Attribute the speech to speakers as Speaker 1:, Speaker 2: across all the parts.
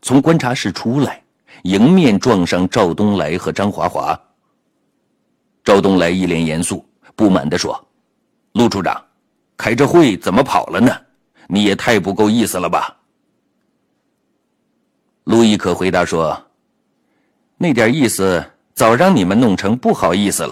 Speaker 1: 从观察室出来，迎面撞上赵东来和张华华。赵东来一脸严肃，不满地说：“陆处长，开着会怎么跑了呢？你也太不够意思了吧？”陆亦可回答说：“那点意思早让你们弄成不好意思了。”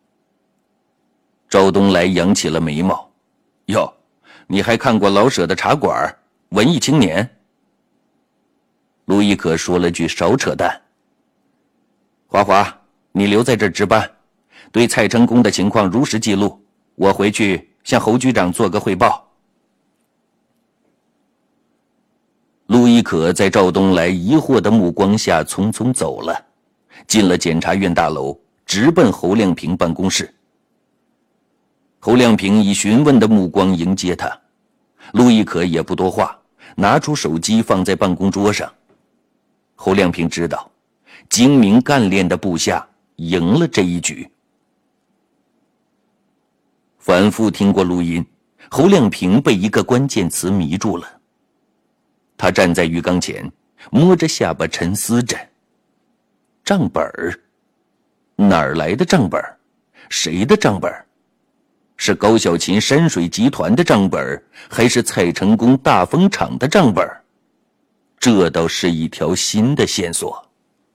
Speaker 1: 赵东来扬起了眉毛：“哟，你还看过老舍的茶馆，文艺青年？”陆亦可说了句少扯淡：“华华，你留在这儿值班，对蔡成功的情况如实记录，我回去向侯局长做个汇报。”陆亦可在赵东来疑惑的目光下匆匆走了，进了检察院大楼，直奔侯亮平办公室。侯亮平以询问的目光迎接他，陆亦可也不多话，拿出手机放在办公桌上。侯亮平知道，精明干练的部下赢了这一局。反复听过录音，侯亮平被一个关键词迷住了。他站在浴缸前，摸着下巴沉思着。账本儿？哪儿来的账本？谁的账本？是高小琴山水集团的账本，还是蔡成功大风厂的账本？这倒是一条新的线索。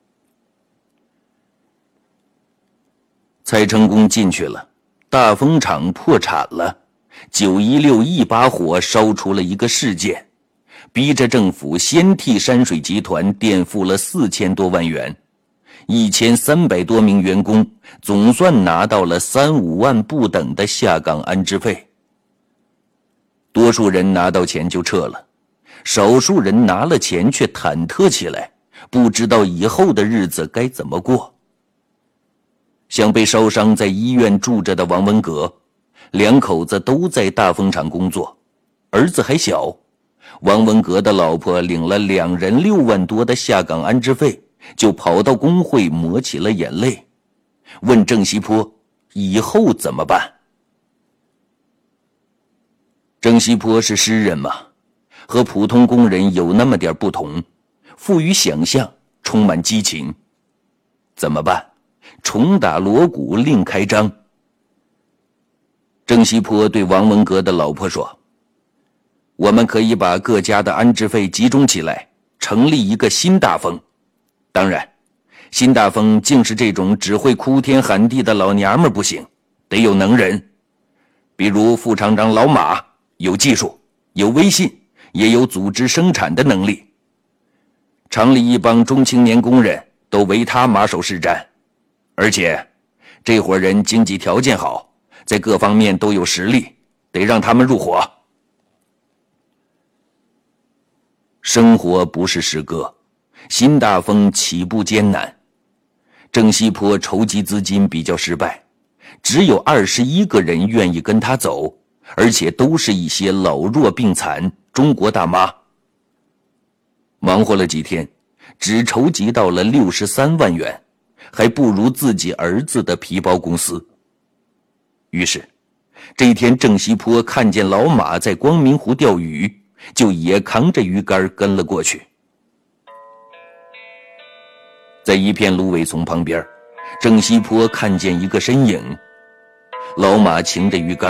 Speaker 1: 蔡成功进去了，大风厂破产了，916一把火烧出了一个事件，逼着政府先替山水集团垫付了4000多万元，1300多名员工总算拿到了3-5万不等的下岗安置费。多数人拿到钱就撤了，少数人拿了钱却忐忑起来，不知道以后的日子该怎么过。像被烧伤在医院住着的王文革，2口子都在大风厂工作，儿子还小。王文革的老婆领了2人6万多的下岗安置费，就跑到工会抹起了眼泪，问郑西坡以后怎么办。郑西坡是诗人嘛，和普通工人有那么点不同，富于想象，充满激情。怎么办？重打锣鼓另开张。郑西坡对王文革的老婆说：“我们可以把各家的安置费集中起来，成立一个新大风。当然，新大风竟是这种只会哭天喊地的老娘们不行，得有能人。比如副厂长老马，有技术，有威信，也有组织生产的能力。厂里一帮中青年工人都唯他马首是瞻，而且这伙人经济条件好，在各方面都有实力，得让他们入伙。”生活不是诗歌，新大风起步艰难。郑西坡筹集资金比较失败，只有21个人愿意跟他走，而且都是一些老弱病残中国大妈。忙活了几天，只筹集到了63万元，还不如自己儿子的皮包公司。于是这一天，郑西坡看见老马在光明湖钓鱼，就也扛着鱼竿跟了过去。在一片芦苇丛旁边，郑西坡看见一个身影，老马擎着鱼竿，